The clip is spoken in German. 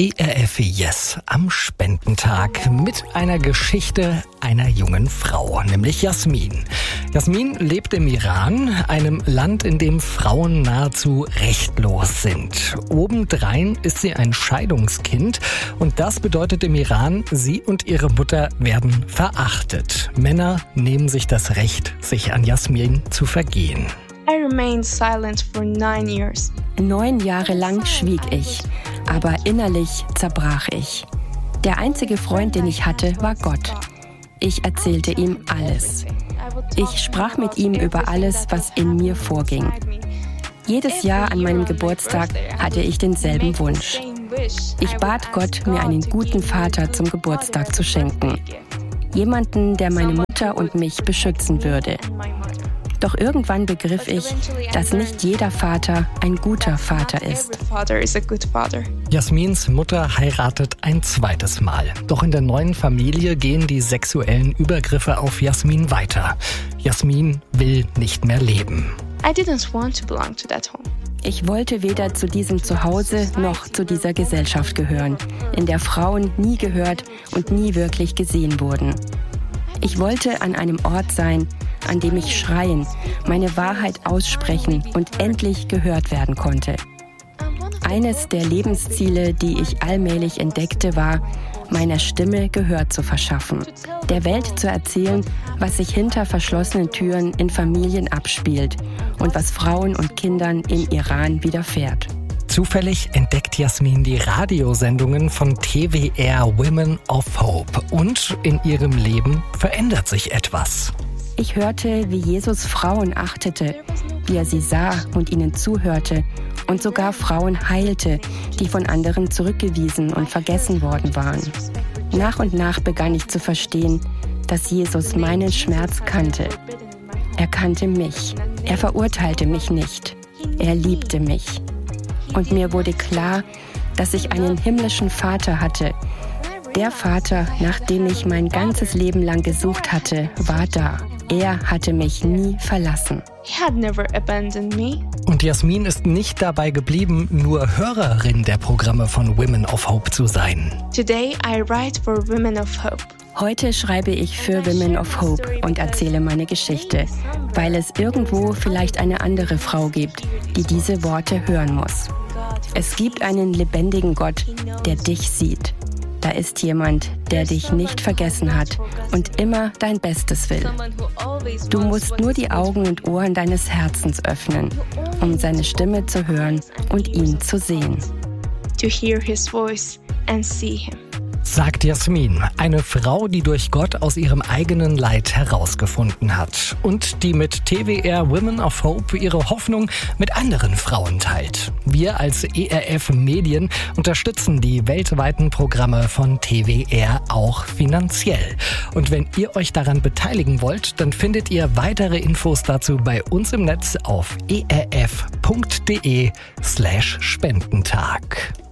ERF Yes am Spendentag mit einer Geschichte einer jungen Frau, nämlich Jasmin. Jasmin lebt im Iran, einem Land, in dem Frauen nahezu rechtlos sind. Obendrein ist sie ein Scheidungskind und das bedeutet im Iran, sie und ihre Mutter werden verachtet. Männer nehmen sich das Recht, sich an Jasmin zu vergehen. I remained silent for 9 years. 9 Jahre lang schwieg ich, aber innerlich zerbrach ich. Der einzige Freund, den ich hatte, war Gott. Ich erzählte ihm alles. Ich sprach mit ihm über alles, was in mir vorging. Jedes Jahr an meinem Geburtstag hatte ich denselben Wunsch. Ich bat Gott, mir einen guten Vater zum Geburtstag zu schenken. Jemanden, der meine Mutter und mich beschützen würde. Doch irgendwann begriff ich, dass nicht jeder Vater ein guter Vater ist. Jasmins Mutter heiratet ein zweites Mal. Doch in der neuen Familie gehen die sexuellen Übergriffe auf Jasmin weiter. Jasmin will nicht mehr leben. I didn't want to belong to that home. Ich wollte weder zu diesem Zuhause noch zu dieser Gesellschaft gehören, in der Frauen nie gehört und nie wirklich gesehen wurden. Ich wollte an einem Ort sein, an dem ich schreien, meine Wahrheit aussprechen und endlich gehört werden konnte. Eines der Lebensziele, die ich allmählich entdeckte, war, meiner Stimme Gehör zu verschaffen, der Welt zu erzählen, was sich hinter verschlossenen Türen in Familien abspielt und was Frauen und Kindern im Iran widerfährt. Zufällig entdeckt Jasmin die Radiosendungen von TWR Women of Hope und in ihrem Leben verändert sich etwas. Ich hörte, wie Jesus Frauen achtete, wie er sie sah und ihnen zuhörte und sogar Frauen heilte, die von anderen zurückgewiesen und vergessen worden waren. Nach und nach begann ich zu verstehen, dass Jesus meinen Schmerz kannte. Er kannte mich. Er verurteilte mich nicht. Er liebte mich. Und mir wurde klar, dass ich einen himmlischen Vater hatte. Der Vater, nach dem ich mein ganzes Leben lang gesucht hatte, war da. Er hatte mich nie verlassen. He had never abandoned me. Und Jasmin ist nicht dabei geblieben, nur Hörerin der Programme von Women of Hope zu sein. Today I write for Women of Hope. Heute schreibe ich für Women of Hope und erzähle meine Geschichte, weil es irgendwo vielleicht eine andere Frau gibt, die diese Worte hören muss. Es gibt einen lebendigen Gott, der dich sieht. Da ist jemand, der dich nicht vergessen hat und immer dein Bestes will. Du musst nur die Augen und Ohren deines Herzens öffnen, um seine Stimme zu hören und ihn zu sehen. To hear his voice and see him. Sagt Jasmin, eine Frau, die durch Gott aus ihrem eigenen Leid herausgefunden hat und die mit TWR Women of Hope ihre Hoffnung mit anderen Frauen teilt. Wir als ERF Medien unterstützen die weltweiten Programme von TWR auch finanziell. Und wenn ihr euch daran beteiligen wollt, dann findet ihr weitere Infos dazu bei uns im Netz auf erf.de/Spendentag.